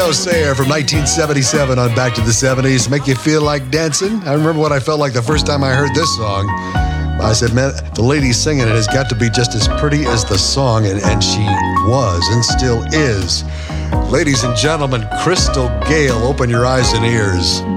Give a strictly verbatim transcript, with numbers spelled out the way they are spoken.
Ringo Sayer from nineteen seventy-seven on Back to the seventies. Make you feel like dancing? I remember what I felt like the first time I heard this song. I said, man, the lady singing it has got to be just as pretty as the song, and, and she was and still is. Ladies and gentlemen, Crystal Gayle, open your eyes and ears.